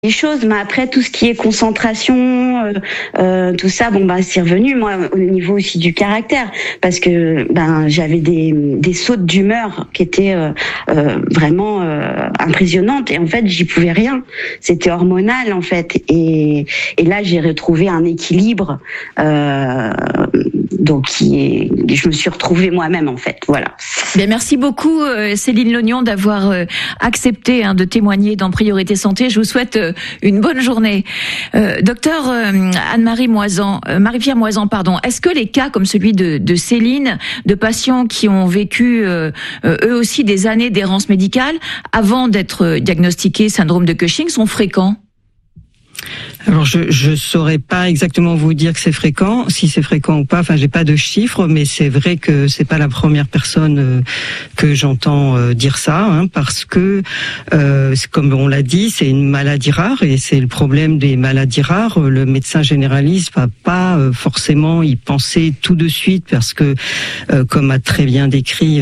choses, mais après tout ce qui est concentration, tout ça, c'est revenu, moi, au niveau aussi du caractère, parce que j'avais des sautes d'humeur qui étaient vraiment impressionnantes, et en fait j'y pouvais rien, c'était hormonal en fait, et là j'ai retrouvé un équilibre, je me suis retrouvée moi-même en fait, voilà. Bien, merci beaucoup Céline Lognon d'avoir accepté de témoigner dans Priorité Santé. Je vous souhaite une bonne journée. Docteur Anne-Marie Moisan, Marie-Pierre Moisan, pardon. Est-ce que les cas comme celui de Céline, de patients qui ont vécu eux aussi des années d'errance médicale avant d'être diagnostiqués syndrome de Cushing sont fréquents? Alors je saurais pas exactement vous dire que c'est fréquent, si c'est fréquent ou pas. Enfin, j'ai pas de chiffres, mais c'est vrai que c'est pas la première personne que j'entends dire ça, parce que comme on l'a dit, c'est une maladie rare, et c'est le problème des maladies rares. Le médecin généraliste va pas forcément y penser tout de suite, parce que comme a très bien décrit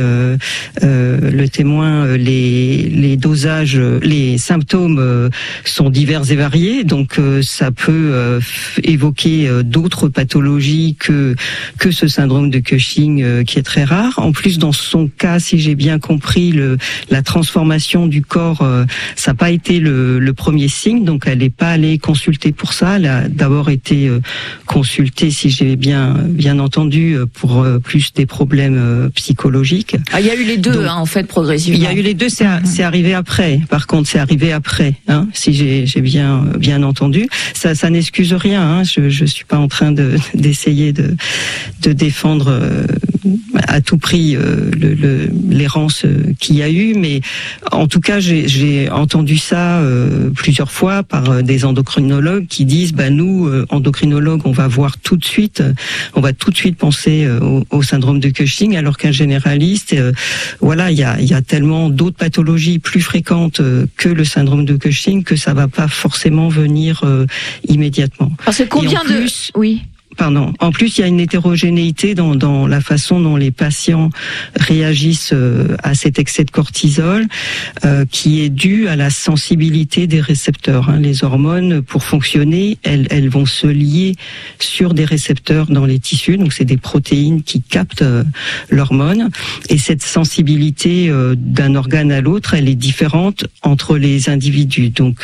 le témoin, les dosages, les symptômes sont divers et variés, donc ça peut évoquer d'autres pathologies que ce syndrome de Cushing qui est très rare. En plus, dans son cas, si j'ai bien compris, la transformation du corps, ça n'a pas été le premier signe, donc elle n'est pas allée consulter pour ça. Elle a d'abord été consultée, si j'ai bien entendu, pour plus des problèmes psychologiques. Il y a eu les deux, donc, en fait, progressivement. Il y a eu les deux, c'est arrivé après. Par contre, c'est arrivé après, si j'ai bien entendu. Ça n'excuse rien. Je suis pas en train d'essayer de défendre à tout prix l'errance qu'il y a eu, mais en tout cas j'ai entendu ça plusieurs fois par des endocrinologues qui disent nous endocrinologues on va tout de suite penser au syndrome de Cushing, alors qu'un généraliste il y a tellement d'autres pathologies plus fréquentes que le syndrome de Cushing que ça va pas forcément venir immédiatement. Parce que combien oui. Pardon. En plus, il y a une hétérogénéité dans la façon dont les patients réagissent à cet excès de cortisol, qui est dû à la sensibilité des récepteurs. Les hormones, pour fonctionner, elles vont se lier sur des récepteurs dans les tissus. Donc, c'est des protéines qui captent l'hormone. Et cette sensibilité d'un organe à l'autre, elle est différente entre les individus. Donc,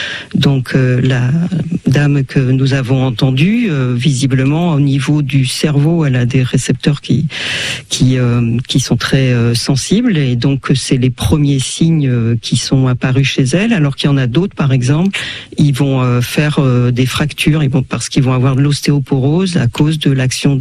la dame que nous avons entendue, visiblement, au niveau du cerveau, elle a des récepteurs qui sont très sensibles, et donc c'est les premiers signes qui sont apparus chez elle, alors qu'il y en a d'autres, par exemple, ils vont faire des fractures, parce qu'ils vont avoir de l'ostéoporose à cause de l'action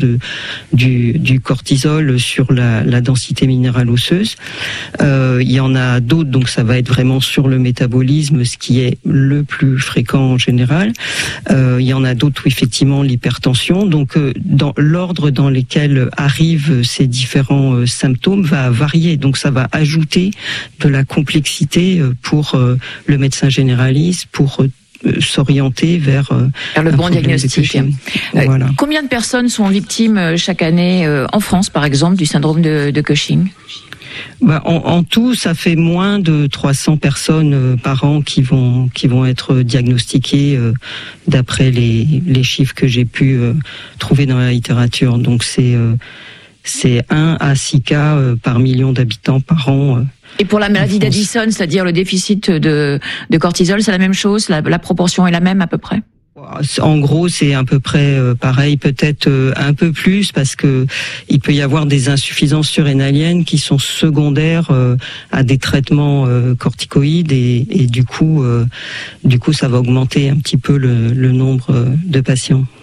du cortisol sur la densité minérale osseuse. Il y en a d'autres, donc ça va être vraiment sur le métabolisme, ce qui est le plus fréquent en général. Il y en a d'autres où effectivement l'hypertension. Donc, dans l'ordre dans lequel arrivent ces différents symptômes va varier. Donc, ça va ajouter de la complexité pour le médecin généraliste, pour s'orienter vers le bon diagnostic. Voilà. Combien de personnes sont victimes chaque année en France, par exemple, du syndrome de Cushing ? En tout, ça fait moins de 300 personnes par an qui vont être diagnostiquées d'après les chiffres que j'ai pu trouver dans la littérature. Donc c'est 1 à 6 cas par million d'habitants par an. Et pour la maladie d'Addison, c'est-à-dire le déficit de cortisol, c'est la même chose, la proportion est la même à peu près? En gros, c'est à peu près pareil, peut-être un peu plus, parce que il peut y avoir des insuffisances surrénaliennes qui sont secondaires à des traitements corticoïdes, et du coup, ça va augmenter un petit peu le nombre de patients.